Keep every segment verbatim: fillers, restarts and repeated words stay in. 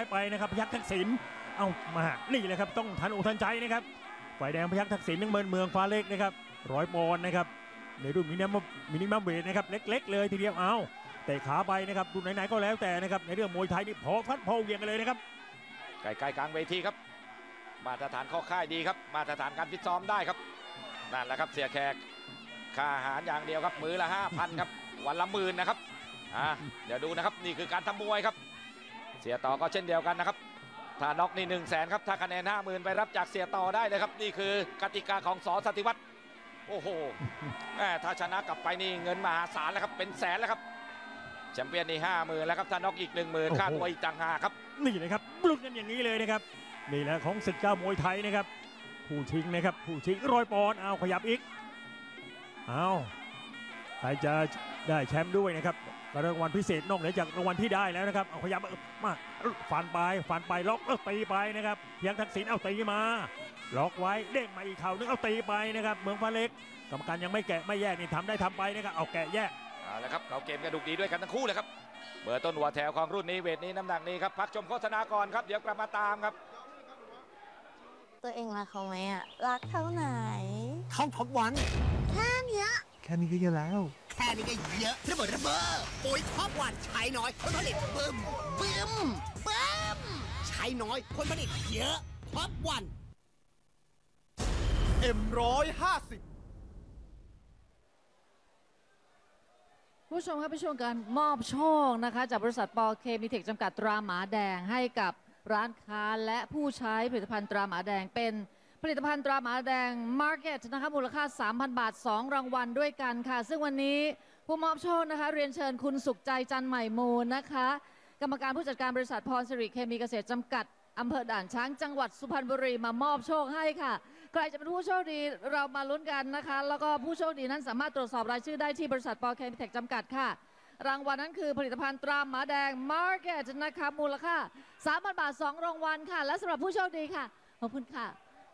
ายไปนะครับพยัคฆ์ทักษิณเอามานี่เลยครับต้องทันอกทันใจนะครับฝ่ายแดงพยัคฆ์ทักษิณนักเมืองเมืองฟ้าเล็กนะครับร้อยปอนด์นะครับในรุ่นมินิมัมมินิมัมเวทนะครับเล็กๆเลยทีเดียวเอาเตะขาไปนะครับรุ่นไหนๆก็แล้วแต่นะครับในเรื่องมวยไทยนี่พอฟัดพอเวียงกันเลยนะครับใกล้ๆกลางเวทีครับมาตรฐานข้อค่ายดีครับมาตรฐานการฟิตซ้อมได้ครับนั่นแหละครับเสียแขกค่าอาหารอย่างเดียวครับมือละห้าพันครับวันละหมื่นนะครับอ่าเดี๋ยวดูนะครับนี่คือการทำมวยครับเสียต่อก็เช่นเดียวกันนะครับถ้าน็อกนี่หนึ่งแสนครับถ้าคะแนนห้าหมื่นไปรับจากเสียต่อได้เลยครับนี่คือกติกาของสอสติวัฒน์โอ้โหถ้าชนะกลับไปนี่เงินมหาศาลแล้วครับเป็นแสนแล้วครับแชมเปี้ยนนี่ห้าหมื่นแล้วครับถ้าน็อกอีกหนึ่งหมื่นค่าตัวอีกต่างหากครับนี่เลยครับลุ้นกันอย่างนี้เลยนะครับนี่แหละของศึกเจ้ามวยไทยนะครับผู้ชิงนะครับผู้ชิงร้อยปอนด์เอาขยับอีกเอาใครจะได้แชมป์ด้วยนะครับรางวัลพิเศษนอกเหนือจากรางวัลที่ได้แล้วนะครับเอาขยับมาฟันไปฟันไปล็อกแล้วตีไปนะครับพยัคฆ์ทักษิณเอาตีมาล็อกไว้เด้งมาอีกเข่านึงเอาตีไปนะครับเมืองฟ้าเล็กกรรมการยังไม่แกะไม่แยกนี่ทำได้ทำไปนะครับเอาแกะแยกเอาละครับเขาเกมกระดูกดีด้วยกันทั้งคู่เลยครับเบอร์ต้นหัวแถวของรุ่นนี้เวทนี้น้ำหนักนี้ครับพักชมโฆษณาก่อนครับเดี๋ยวกลับมาตามครับตัวเองรักเขาไหมอะรักเท่าไหนเข้าท็อปวันแค่เนี้ยแค่นี้ก็เยอะแล้วแค่นี้ก็เยอะระเบิดระเบ้อปุ๋ยท็อปวันใช้น้อยผลผลิตบึ้มบึ้มบึ้มใช้น้อยผลผลิตเยอะท็อปวันเอ็มร้อยห้าสิบผู้ชมครับผู้ชมการมอบโชคนะคะจากบริษัทปอเคมีเทคจำกัดตราหมาแดงให้กับร้านค้าและผู้ใช้ผลิตภัณฑ์ตราหมาแดงเป็นผลิตภัณฑ์ตราหมาแดง Market นะคะมูลค่า สามพัน บาท สอง รางวัลด้วยกันค่ะซึ่งวันนี้ผู้มอบโชคนะคะเรียนเชิญคุณสุขใจจันใหม่มูลนะคะกรรมการผู้จัดการบริษัทพรสิริเคมีเกษตรจำกัดอำเภอด่านช้างจังหวัดสุพรรณบุรีมามอบโชคให้ค่ะใครจะเป็นผู้โชคดีเรามาลุ้นกันนะคะแล้วก็ผู้โชคดีนั้นสามารถตรวจสอบรายชื่อได้ที่บริษัทปอเคมีเทคจำกัดค่ะรางวัลนั้นคือผลิตภัณฑ์ตราหมาแดง Market นะคะมูลค่า สามพัน บาท สอง รางวัลค่ะและสำหรับผู้โชคดีค่ะขอบคุณค่ะ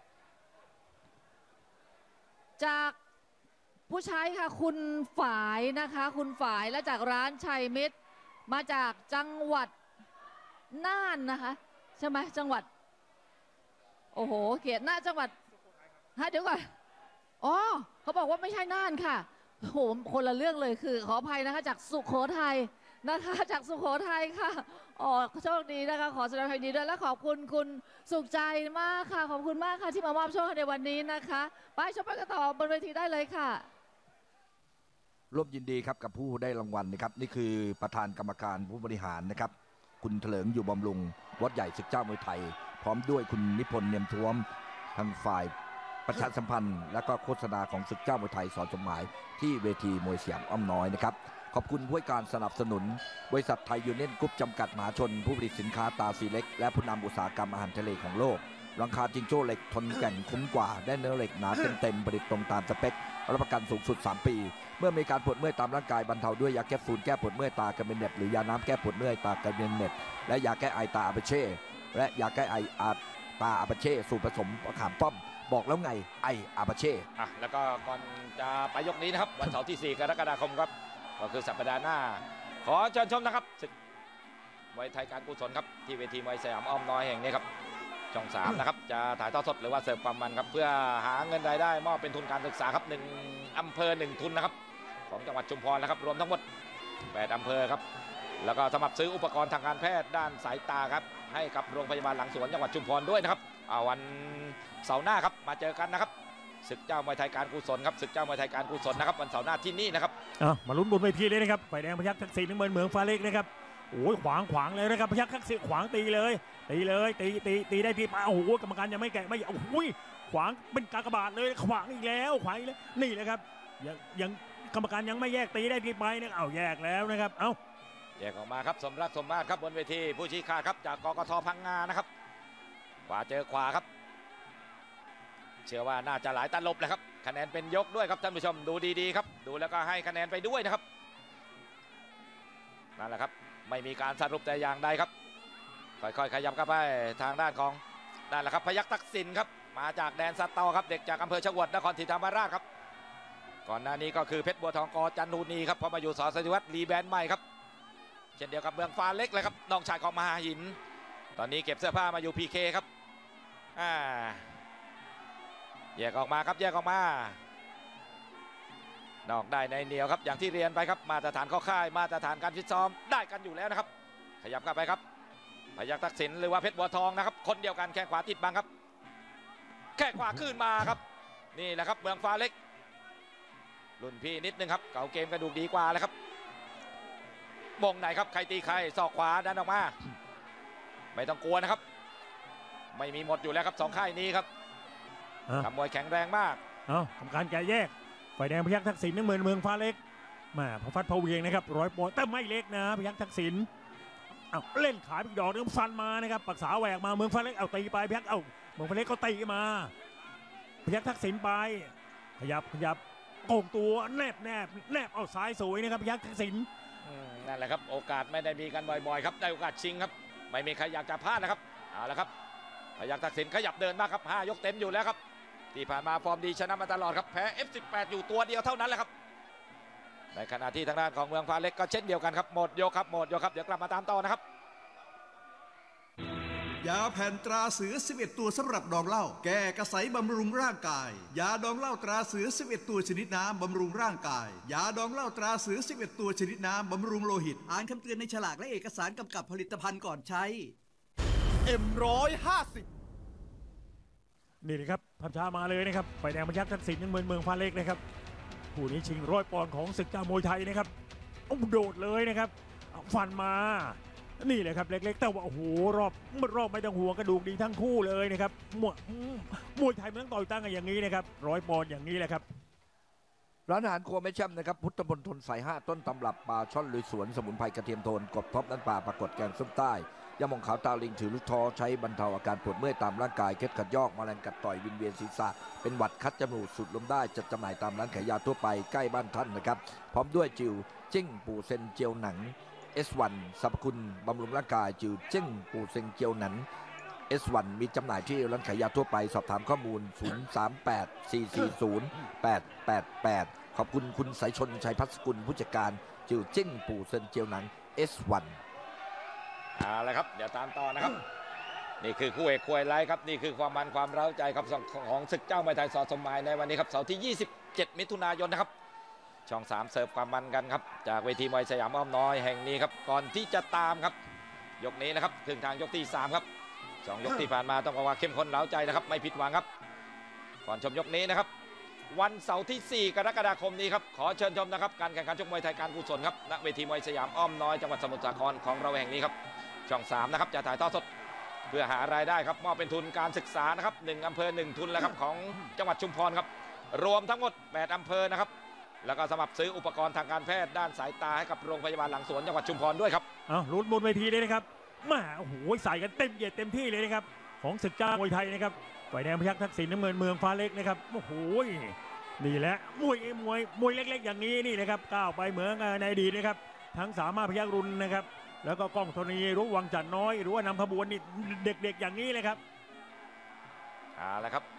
จากผู้ใช้ค่ะคุณฝายนะคะคุณฝายและจากร้านชัยมิตรมาจากจังหวัดน่านนะคะใช่ไหมจังหวัดโอ้โหเขียนหน้าจังหวัดฮะเดี๋ยวก่อนอ๋อเขาบอกว่าไม่ใช่น่านค่ะโอ้โหคนละเรื่องเลยคือขออภัยนะคะจากสุโขทัยนะคะจากสุโขทัยค่ะอ๋อโชคดีนะคะขอแสดงความยินดีด้วยและขอบคุณคุณสุขใจมากค่ะขอบคุณมากค่ะที่มามอบโชคในวันนี้นะคะไปชมกันต่อบนเวทีได้เลยค่ะร่วมยินดีครับกับผู้ได้รางวัลนะครับนี่คือประธานกรรมการผู้บริหารนะครับคุณเถลิงอยู่บำรุงวัดใหญ่ศึกเจ้ามวยไทยพร้อมด้วยคุณนิพนธ์เนียมท้วมทางฝ่ายประชาสัมพันธ์และก็โฆษณาของศึกเจ้ามวยไทยสอนสมหมายที่เวทีมวยสยามอ้อมน้อยนะครับขอบคุณผู้ให้การสนับสนุนบริษัทไทยยูเนียนกรุ๊ปจำกัดมหาชนผู้ผลิตสินค้าตาสีเล็กและผู้นำอุตสาหกรรมอาหารทะเลของโลกราคาจิงโจ้เหล็กทนแก่งคุ้มกว่าได้เนื้อเหล็กหนาเต็มๆผลิตตรงตามสเปครับประกันสูงสุดสามปีเมื่อมีการปวดเมื่อยตามร่างกายบรรเทาด้วยยาแก้ฝุ่นแก้ปวดเมื่อยตากระเบนเน็บหรือยาน้ำแก้ปวดเมื่อยตากระเบนเน็บและยาแก้ไอตาอาปาเช่และยาแก้ไออาตาอาปาเช่สูตรผสมมะขามป้อมบอกแล้วไงไออาปาเช่อ่ะแล้วก็ก่อนจะไปยกนี้นะครับวันเสาร์ที่สี่กรกฎาคมครับก็คือสัปดาห์หน้าขอเชิญชมนะครับศึกมวยไทยการกุศลครับที่เวทีมวยสยามอ้อมน้อยแห่งนี้ครับช่องสามนะครับจะถ่ายทอดสดหรือว่าเสิร์ฟความมันครับเพื่อหาเงินรายได้มอบเป็นทุนการศึกษาครับหนึ่งอำเภอหนึ่งทุนนะครับของจังหวัดชุมพรนะครับรวมทั้งหมดแปดอำเภอครับแล้วก็สำหรับซื้ออุปกรณ์ทางการแพทย์ด้านสายตาครับให้กับโรงพยาบาลหลังสวนจังหวัดชุมพรด้วยนะครับเอาวันเสาร์หน้าครับมาเจอกันนะครับศึกเจ้ามวยไทยการกุศลครับศึกเจ้ามวยไทยการกุศลนะครับวันเสาร์หน้าที่นี่นะครับอ่ะมาลุ้นบนเวทีเลยนะครับฝ่ายแดงพยัคฆ์ทักษิณเมืองเมืองฟ้าเล็กนะครับโอ้ยขวางขวางเลยนะครับพยัคฆ์ทักษิณขวางตีเลยตีเลยตีตีตีได้ที่ปาโอ้โหกรรมการยังไม่แกะไม่โอ้โหขวางเป็นกากบาทเลยขวางอีกแล้วขวางอีกแล้วนี่แหละครับยังยังกรรมการยังไม่แยกตีได้ที่ไปนะเอาแยกแล้วนะครับเอาแยกออกมาครับสมรักสมมาตรครับบนเวทีผู้ชี้ขาดครับจากกกทพังงานะครับขวาเจอขวาครับเชื่อว่าน่าจะหลายตลบเลยครับคะแนนเป็นยกด้วยครับท่านผู้ชมดูดีๆครับดูแล้วก็ให้คะแนนไปด้วยนะครับนั่นแหละครับไม่มีการสรุปแต่อย่างใดครับค่อยๆขยับเข้าไปทางด้านของนั่นแหละครับพยัคฆ์ทักษิณครับมาจากแดนสตอครับเด็กจากอำเภอชวดนครศรีธรรมราชครับก่อนหน้านี้ก็คือเพชรบัวทองกจันทูนีครับพอมาอยู่สอสติวัฒน์รีแบรนด์ใหม่ครับเช่นเดียวกับเมืองฟ้าเล็กเลยครับน้องชายของมหาหินตอนนี้เก็บเสื้อผ้ามาอยู่ พี เค ครับอ่าแยกออกมาครับแยกออกมานอกได้ในเหนียวครับอย่างที่เรียนไปครับมาตรฐานข้อค่ายมาตรฐานการฟิตซ้อมได้กันอยู่แล้วนะครับขยับเข้าไปครับพยัคฆ์ทักษิณหรือว่าเพชรบัวทองนะครับคนเดียวกันแข้งขวาติดบังครับแข้งขวาขึ้นมาครับนี่แหละครับเมืองฟ้าเล็กรุ่นพี่นิดนึงครับเก่าเกมกระดูกดีกว่าเลยครับมงไหนครับใครตีใครศอกขวาดันออกมาไม่ต้องกลัวนะครับไม่มีหมดอยู่แล้วครับสองค่ายนี้ครับทำมวยแข็งแรงมากเอาทำการแกะแยกฝ่ายแดงพยัคฆ์ทักษิณนั่งเมืองเมืองฟ้าเล็กมาพอฟัดพอเวียงนะครับร้อยปอนด์แต่ไม่เล็กนะพยัคฆ์ทักษิณเอาเล่นขายอีกดอกนึงฟันมานะครับปักษาแหวกมาเมืองฟ้าเล็กเอาตีไปพยัคฆ์เอาเมืองฟ้าเล็กก็ตีมาพยัคฆ์ทักษิณไปขยับขยับโก่งตัวแนบแนบแนบเอาซ้ายสวยนะครับพยัคฆ์ทักษิณนั่นแหละครับโอกาสไม่ได้มีกันบ่อยๆครับได้โอกาสชิงครับไม่มีใครอยากจะพลาดนะครับเอาละครับพยัคฆ์ทักษิณขยับเดินมากครับห้ายกเต็มอยู่แล้วครับที่ผ่านมาฟอร์มดีชนะมาตลอดครับแพ้ เอฟ สิบแปด อยู่ตัวเดียวเท่านั้นแหละครับในขณะที่ทางด้านของเมืองฟ้าเล็กก็เช่นเดียวกันครับหมดยกครับหมดยกครับเดี๋ยวกลับมาตามต่อนะครับยาแผ่นตราเสือสิบเอ็ดตัวสำหรับดองเหล้าแก้กระใสบำรุงร่างกายยาดองเหล้าตราเสือสิบเอ็ดตัวชนิดน้ำบำรุงร่างกายยาดองเหล้าตราเสือสิบเอ็ดตัวชนิดน้ำบำรุงโลหิตอ่านคำเตือนในฉลากและเอกสารกำกับผลิตภัณฑ์ก่อนใช้เอ็มร้อยห้าสิบนี่เลยครับภาพช้ามาเลยนะครับฝ่ายแดงพยัคฆ์ทักษิณนั่งเมืองเมืองฟ้าเล็กนะครับผู้นี้ชิงร้อยปอนด์ของศึกเจ้ามวยไทยนะครับโอ้โดดเลยนะครับฟันมานี่เลยครับเล็กๆแต่ว่าโอ้โหรอบรอบไม่ต้องห่วงกระดูกดีทั้งคู่เลยนะครับมวยมวยไทยมันต้องต่อยตั้งกันอย่างนี้นะครับร้อยปอนด์อย่างนี้แหละครับร้านอาหารครัวแม่แช่มนะครับพุทธมณฑลสายห้าต้นตำรับปลาช่อนลุยสวนสมุนไพรกระเทียมโทนกบท็อปน้ำปลาปรากฏแกงส้มใต้ยาหม่องขาวตาลิงถือลูกท้อใช้บรรเทาอาการปวดเมื่อยตามร่างกายเคล็ดขัดยอกแมลงกัดต่อยวินเวียนศีรษะเป็นหวัดคัดจมูกสูดลมได้จัดจำหน่ายตามร้านขายยาทั่วไปใกล้บ้านท่านนะครับพร้อมด้วยจิวจิ้งปูเซนเจียวหนัง เอส วัน สรรพคุณบำรุงร่างกายจิวจิ้งปูเซนเจียวหนัง เอส วัน มีจำหน่ายที่ร้านขายยาทั่วไปสอบถามข้อมูลศูนย์ สาม แปด สี่ สี่ ศูนย์ แปด แปด แปดขอบคุณคุณสายชนชัยพัฒกุลผู้จัดการจิวจิ้งปูเซนเจียวหนัง เอส วันเอาละครับเดี๋ยวตามต่อนะครับนี่คือคู่เอกคู่ไฮไลท์ครับนี่คือความมันความเร้าใจครับของศึกเจ้ามวยไทยสอสมหมายในวันนี้ครับเสาร์ที่ยี่สิบเจ็ดมิถุนายนนะครับช่องสามเสิร์ฟความมันกันครับจากเวทีมวยสยามอ้อมน้อยแห่งนี้ครับก่อนที่จะตามครับยกนี้นะครับถึงทางยกที่สามครับสองยกที่ผ่านมาต้องบอกว่าเข้มข้นเร้าใจนะครับไม่ผิดหวังครับก่อนชมยกนี้นะครับวันเสาร์ที่สี่กรกฎาคมนี้ครับขอเชิญชมนะครับการแข่งขันชกมวยไทยการกุศลครับณเวทีมวยสยามอ้อมน้อยจังหวัดสมุทรสาครของเราแห่งนี้ครับช่องสามนะครับจะถ่ายทอดสดเพื่อหารายได้ครับมอบเป็นทุนการศึกษานะครับหนึ่งอำเภอหนึ่งทุนแล้วครับของจังหวัดชุมพรครับรวมทั้งหมดแปดอำเภอนะครับแล้วก็สำหรับซื้ออุปกรณ์ทางการแพทย์ด้านสายตาให้กับโรงพยาบาลหลังสวนจังหวัดชุมพรด้วยครับเอาลุ้นบนเวทีเลยนะครับมาโอ้โหใส่กันเต็มเหยียดเต็มที่เลยนะครับของศึกเจ้ามวยไทยนะครับฝ่ายแดงพยัคฆ์ทักษิณน้ำเงินเมืองฟ้าเล็กนะครับโอ้โหนี่แหละมวยมวยมวยเล็กๆอย่างนี้นี่นะครับก้าวไปเหมือนในอดีตนะครับทั้งสามารถพยัคฆ์รุนนะครับแล้วก็กล้องธรณีรู้วังจันน้อยหรือว่านำขบวนนี่เด็กๆอย่างนี้เลยครับเอาละครับ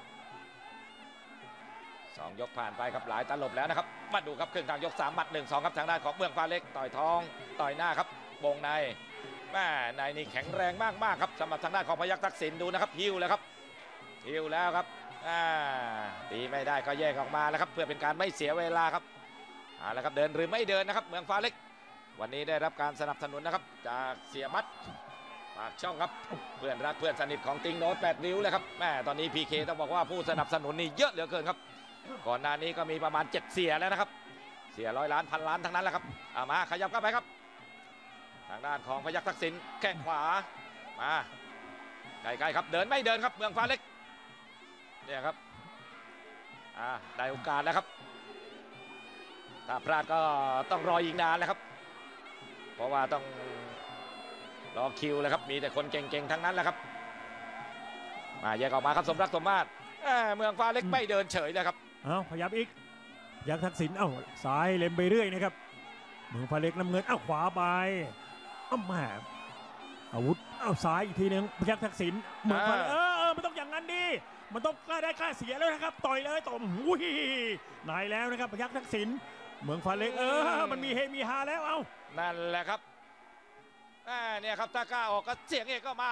สองยกผ่านไปครับหลายตลบแล้วนะครับมาดูครับครึ่งทางยกสามหมัดหนึ่งสองครับทางด้านของเมืองฟ้าเล็กต่อยท้องต่อยหน้าครับวงในแม่ในนี่แข็งแรงมากๆครับสำหรับทางด้านของพยัคฆ์ทักษิณดูนะครับฮิวแล้วครับฮิวแล้วครับตีไม่ได้ก็แยกออกมาแล้วครับเพื่อเป็นการไม่เสียเวลาครับเอาละครับเดินหรือไม่เดินนะครับเมืองฟ้าเล็กวันนี้ได้รับการสนับสนุนนะครับจากเสียมัดปากช่องครับเพื่อนรักเพื่อนสนิทของติงโน้ตแปดริ้วเลยครับแม่ตอนนี้ พี เค ต้องบอกว่าผู้สนับสนุนนี่เยอะเหลือเกินครับก่อนหน้านี้ก็มีประมาณเจ็ดเสียแล้วนะครับเสียร้อยล้านพันล้านทั้งนั้นแหละครับเอามาขยับเข้าไปครับทางด้านของพยัคฆ์ทักษิณแข้งขวามาใกล้ๆครับเดินไม่เดินครับเมืองฟ้าเล็กเนี่ยครับอ่าได้โอกาสแล้วครับถ้าพลาดก็ต้องรออีกนานแล้วครับเพราะว่าต้องรอคิวเลยครับมีแต่คนเก่งๆทั้งนั้นแหละครับมาแยกออกมาครับสมรักสมมาตรเมืองฟ้าเล็กไม่เดินเฉยเลยครับเอาขยับอีกยักษ์ทักษิณเอ้าซ้ายเล็มไปเรื่อยนะครับเมืองฟ้าเล็กน้ำเงินเอ้าขวาไปเอ้าแม่อาวุธเอ้าซ้ายอีกทีหนึ่งยักษ์ทักษิณเมืองฟ้าเออมันต้องอย่างนั้นดิมันต้องกล้าได้กล้าเสียแล้วนะครับต่อยเลยต่อหุ้ยนายแล้วนะครับยักษ์ทักษิณเมืองฟ้าเล็กเออมันมีเฮมีฮาแล้วเอ้านั่นแหละครับเนี่ยครับถ้ากล้าออกก็เสียงเอกก็มา